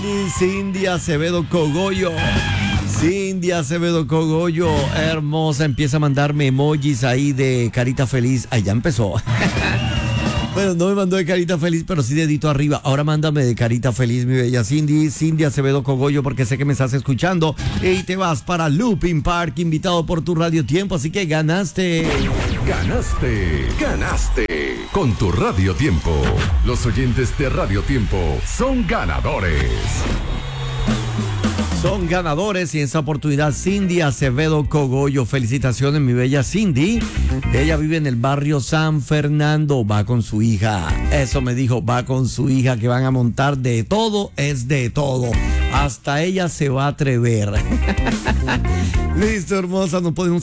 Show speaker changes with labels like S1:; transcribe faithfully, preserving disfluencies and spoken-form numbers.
S1: Cindy, Cindy Acevedo Cogollo. Cindy Acevedo Cogollo, hermosa, empieza a mandarme emojis ahí de carita feliz. Ahí ya empezó. Bueno, no me mandó de carita feliz, pero sí dedito arriba. Ahora mándame de carita feliz, mi bella Cindy, Cindy Acevedo Cogollo, porque sé que me estás escuchando. Y te vas para Looping Park, invitado por tu Radio Tiempo, así que ganaste.
S2: Ganaste, ganaste con tu Radio Tiempo. Los oyentes de Radio Tiempo son ganadores.
S1: Son ganadores y en esta oportunidad Cindy Acevedo Cogollo. Felicitaciones, mi bella Cindy. Ella vive en el barrio San Fernando. Va con su hija. Eso me dijo, va con su hija, que van a montar de todo, es de todo. Hasta ella se va a atrever. Listo, hermosa, no podemos